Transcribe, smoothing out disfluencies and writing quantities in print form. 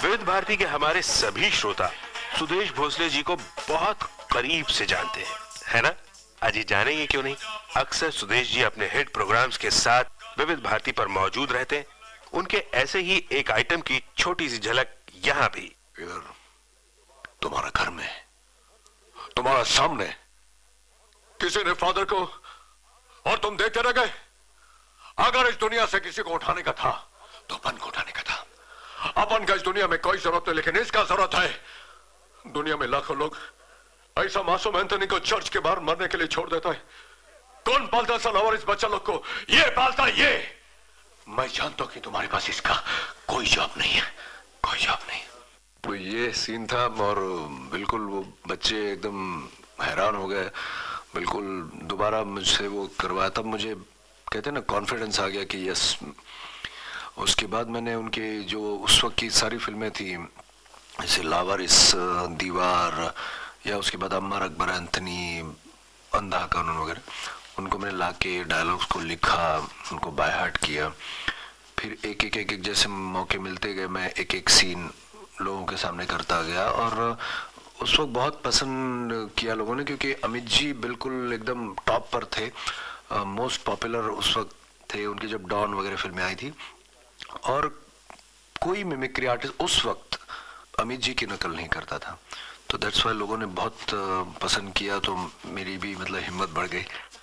विविध भारती के हमारे सभी श्रोता सुदेश भोसले जी को बहुत करीब से जानते हैं, है ना? आज ये जानेंगे क्यों नहीं। अक्सर सुदेश जी अपने हिट प्रोग्राम्स के साथ विविध भारती पर मौजूद रहते हैं। उनके ऐसे ही एक आइटम की छोटी सी झलक यहाँ भी। इधर तुम्हारा घर में, तुम्हारा सामने किसी ने फादर को, और तुम देखते रह गए। अगर इस दुनिया से किसी को उठाने का था तो अपन को उठाने का था। अपन का इस दुनिया में कोई जरूरत नहीं, लेकिन इसका जरूरत है। दुनिया में लाखों लोग ऐसा मासूम एंथनी को चर्च के बाहर मरने के लिए छोड़ देता है। कौन पालता सलावर इस बच्चा लोग को? ये पालता है ये। मैं जानता हूं कि तुम्हारे पास इसका कोई जवाब नहीं है, कोई जवाब नहीं। तो ये सीन था और बिल्कुल वो बच्चे एकदम हैरान हो गए। बिल्कुल दोबारा मुझसे वो करवाया, तब मुझे कहते हैं ना कॉन्फिडेंस आ गया कि यस। उसके बाद मैंने उनके जो उस वक्त की सारी फिल्में थी, जैसे लावारिस, दीवार, या उसके बाद अमर अकबर एंथनी, अंधा कानून वगैरह, उनको मैंने लाके डायलॉग्स को लिखा, उनको बाय हार्ट किया। फिर एक एक जैसे मौके मिलते गए मैं एक एक सीन लोगों के सामने करता गया। और उस वक्त बहुत पसंद किया लोगों ने, क्योंकि अमित जी बिल्कुल एकदम टॉप पर थे, मोस्ट पॉपुलर उस वक्त थे उनकी, जब डॉन वगैरह फिल्में आई थी। और कोई मिमिक्री आर्टिस्ट उस वक्त अमित जी की नकल नहीं करता था। तो दैट्स वाई लोगों ने बहुत पसंद किया, तो मेरी भी मतलब हिम्मत बढ़ गई।